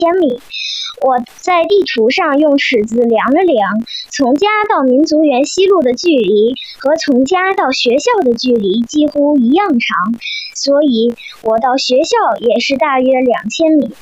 1000米。我在地图上用尺子量了量，从家到民族园西路的距离和从家到学校的距离几乎一样长，所以我到学校也是大约2000米。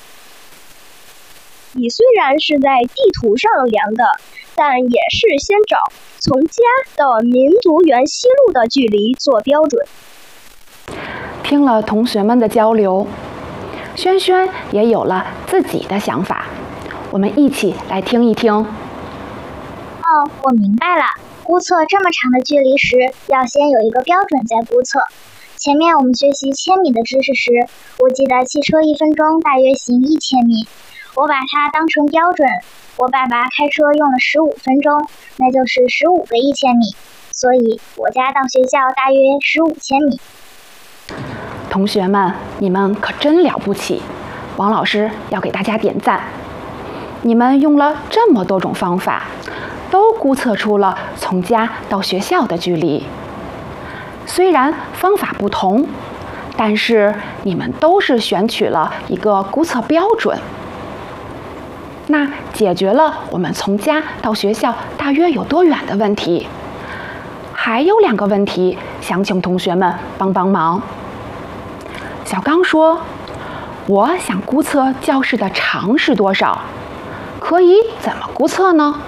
你虽然是在地图上量的，但也是先找从家到民族园西路的距离做标准。 听了同学们的交流，轩轩也有了自己的想法，我们一起来听一听。 我明白了，估测这么长的距离时，要先有一个标准再估测。前面我们学习1000米的知识时，我记得汽车1分钟大约行1000米，我把它当成标准。我爸爸开车用了15分钟，那就是15个1000米，所以我家到学校大约15000米。 同学们，你们可真了不起！王老师要给大家点赞。你们用了这么多种方法，都估测出了从家到学校的距离。虽然方法不同，但是你们都是选取了一个估测标准。那解决了我们从家到学校大约有多远的问题。还有2个问题，想请同学们帮帮忙。小刚说：“我想估测教室的长是多少，可以怎么估测呢？”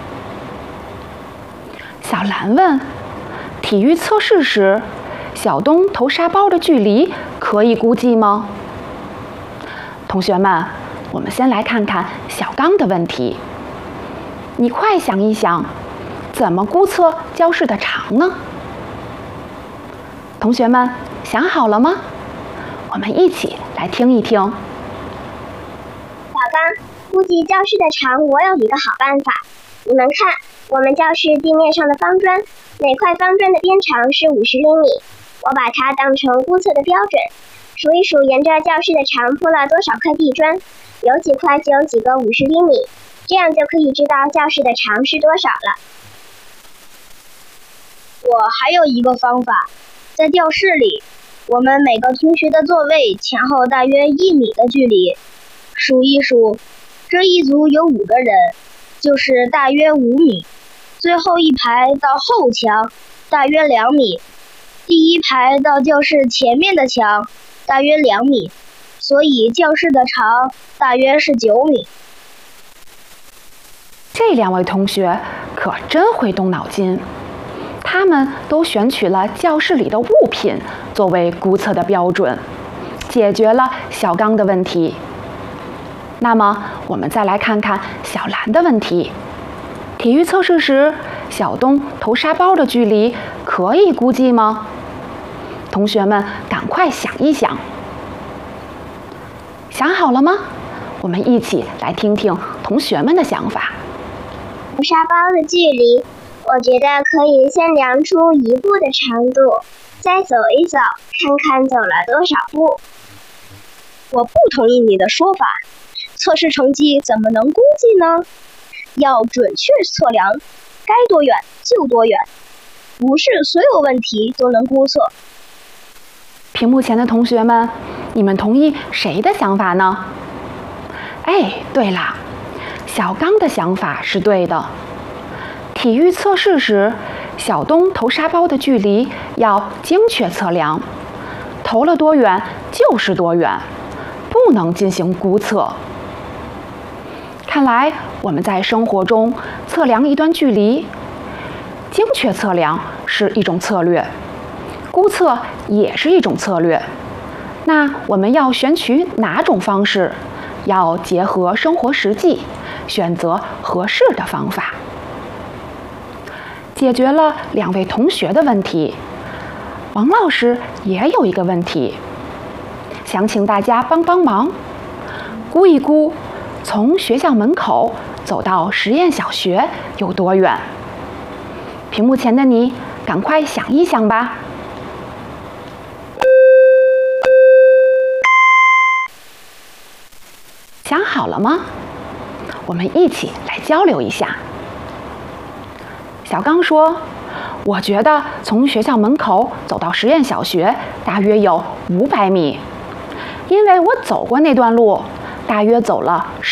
小兰问：“体育测试时，小东投沙包的距离可以估计吗？”同学们，我们先来看看小刚的问题。你快想一想，怎么估测教室的长呢？同学们想好了吗？我们一起来听一听。 小刚，估计教室的长，我有一个好办法。你们看，我们教室地面上的方砖，每块方砖的边长是50厘米，我把它当成估测的标准，数一数沿着教室的长铺了多少块地砖，有几块就有几个50厘米，这样就可以知道教室的长是多少了。 我还有一个方法，在教室里，我们每个同学的座位前后大约1米的距离，数一数，这一组有5个人，就是大约5米。最后一排到后墙大约2米，第一排到教室前面的墙大约2米，所以教室的长大约是9米。 这2位同学可真会动脑筋，他们都选取了教室里的物品作为估测的标准，解决了小刚的问题。那么，我们再来看看小兰的问题。体育测试时，小东投沙包的距离可以估计吗？同学们赶快想一想。想好了吗？我们一起来听听同学们的想法。 投沙包的距离，我觉得可以先量出1步的长度，再走一走，看看走了多少步。 我不同意你的说法，测试成绩怎么能估计呢？要准确测量，该多远就多远，不是所有问题都能估测。 屏幕前的同学们，你们同意谁的想法呢？哎，对了，小刚的想法是对的。体育测试时，小东投沙包的距离要精确测量，投了多远就是多远，不能进行估测。看来我们在生活中测量一段距离，精确测量是一种策略，估测也是一种策略。那我们要选取哪种方式？要结合生活实际，选择合适的方法。解决了2位同学的问题，王老师也有一个问题，想请大家帮帮忙，估一估从学校门口走到实验小学有多远？屏幕前的你，赶快想一想吧。想好了吗？我们一起来交流一下。小刚说：“我觉得从学校门口走到实验小学大约有500米，因为我走过那段路， 大约走了